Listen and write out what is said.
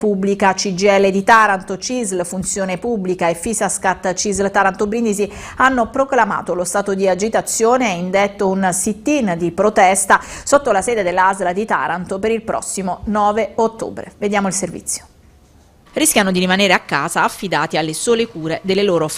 Pubblica, CGIL di Taranto, CISL, Funzione Pubblica e Fisascat CISL Taranto Brindisi hanno proclamato lo stato di agitazione e indetto un sit-in di protesta sotto la sede dell'ASL di Taranto per il prossimo 9 ottobre. Vediamo il servizio. Rischiano di rimanere a casa affidati alle sole cure delle loro famiglie.